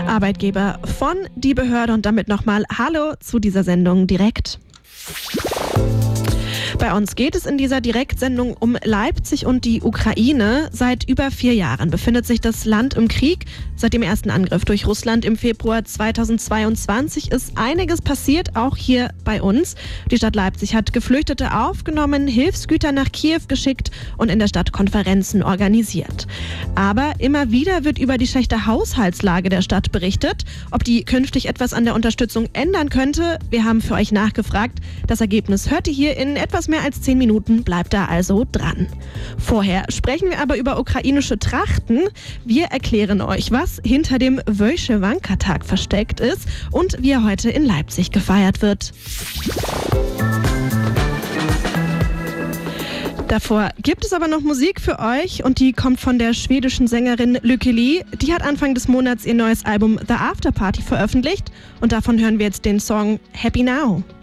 Arbeitgeber von die Behörde und damit nochmal Hallo zu dieser Sendung direkt. Bei uns geht es in dieser Direktsendung um Leipzig und die Ukraine. Seit über 4 Jahren befindet sich das Land im Krieg. Seit dem ersten Angriff durch Russland im Februar 2022 ist einiges passiert, auch hier bei uns. Die Stadt Leipzig hat Geflüchtete aufgenommen, Hilfsgüter nach Kiew geschickt und in der Stadt Konferenzen organisiert. Aber immer wieder wird über die schlechte Haushaltslage der Stadt berichtet. Ob die künftig etwas an der Unterstützung ändern könnte, wir haben für euch nachgefragt. Das Ergebnis hört ihr hier in etwas mehr als 10 Minuten, bleibt da also dran. Vorher sprechen wir aber über ukrainische Trachten. Wir erklären euch, was hinter dem Wojciechowska-Tag versteckt ist und wie er heute in Leipzig gefeiert wird. Davor gibt es aber noch Musik für euch und die kommt von der schwedischen Sängerin Lykke Li. Die hat Anfang des Monats ihr neues Album The After Party veröffentlicht und davon hören wir jetzt den Song Happy Now.